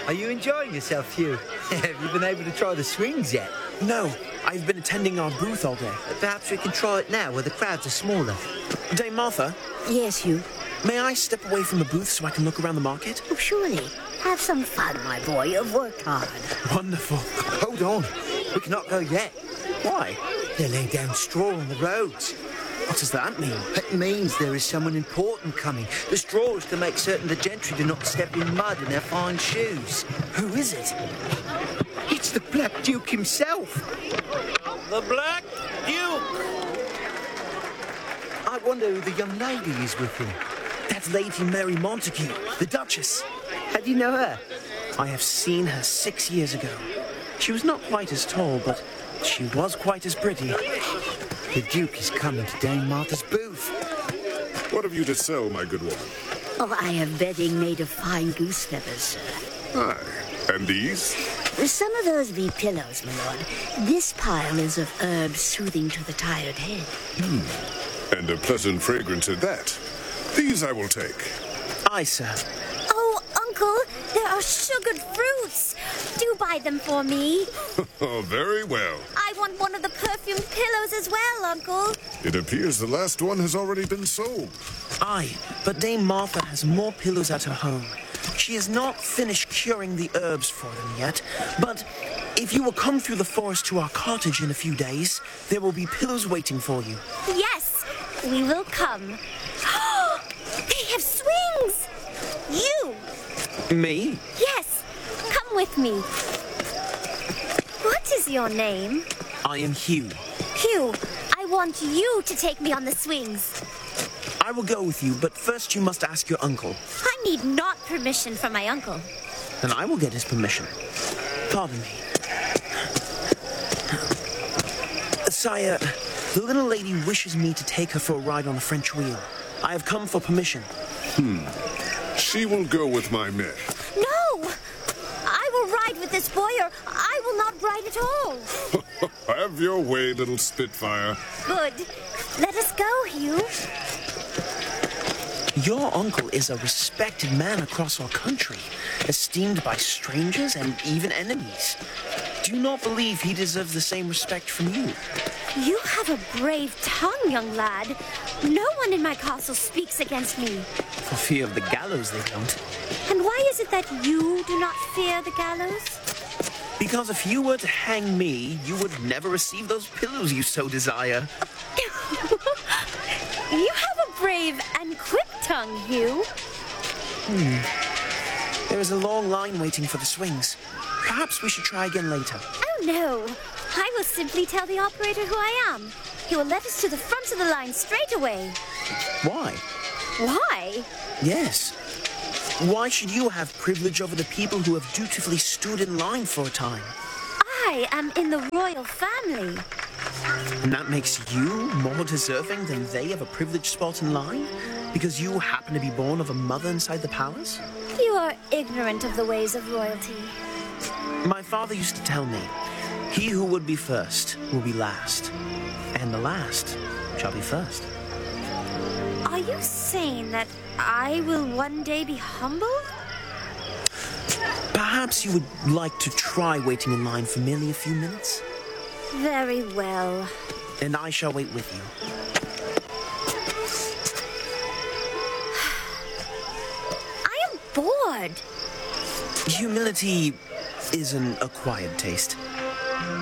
Are you enjoying yourself, Hugh? Have you been able to try the swings yet? No, I've been attending our booth all day. Perhaps we can try it now where the crowds are smaller. Dame Martha, Yes, Hugh. may I step away from the booth so I can look around the market? Oh, surely. Have some fun, my boy. You've worked hard. Wonderful. Hold on. We cannot go yet. Why? They're laying down straw on the roads. What does that mean? It means there is someone important coming. The straw is to make certain the gentry do not step in mud in their fine shoes. Who is it? It's the Black Duke himself. The Black Duke! I wonder who the young lady is with him. That's Lady Mary Montague, the Duchess. How do you know her? I have seen her 6 years ago. She was not quite as tall, but she was quite as pretty. The Duke is coming to Dame Martha's booth. What have you to sell, my good woman? Oh, I have bedding made of fine goose feathers, sir. Aye. And these? Some of those be pillows, my lord. This pile is of herbs soothing to the tired head. And a pleasant fragrance at that. These I will take. Aye, sir. Oh, Uncle, there are sugared fruits. Do buy them for me. Oh, very well. I want one of the perfumed pillows as well, Uncle. It appears the last one has already been sold. Aye, but Dame Martha has more pillows at her home. She has not finished curing the herbs for them yet, but if you will come through the forest to our cottage in a few days, there will be pillows waiting for you. Yes, we will come. They have swings. You. Me? Yes, come with me. What is your name? I am Hugh. Hugh, I want you to take me on the swings. I will go with you, but first you must ask your uncle. I need not permission from my uncle. Then I will get his permission. Pardon me. Sire, the little lady wishes me to take her for a ride on a French wheel. I have come for permission. She will go with my men. No! I will ride with this boy or I will not ride at all. Have your way, little Spitfire. Good. Let us go, Hugh. Your uncle is a respected man across our country, esteemed by strangers and even enemies. Do you not believe he deserves the same respect from you? You have a brave tongue, young lad. No one in my castle speaks against me. For fear of the gallows, they don't. And why is it that you do not fear the gallows? Because if you were to hang me, you would never receive those pillows you so desire. You have a brave and quick tongue, Hugh. There is a long line waiting for the swings. Perhaps we should try again later. Oh, no. I will simply tell the operator who I am. He will let us to the front of the line straight away. Why? Why? Yes. Why should you have privilege over the people who have dutifully stood in line for a time? I am in the royal family. And that makes you more deserving than they of a privileged spot in line? Because you happen to be born of a mother inside the palace? You are ignorant of the ways of royalty. My father used to tell me, he who would be first will be last, and the last shall be first. Are you saying that I will one day be humbled? Perhaps you would like to try waiting in line for merely a few minutes? Very well. And I shall wait with you. I am bored. Humility is an acquired taste.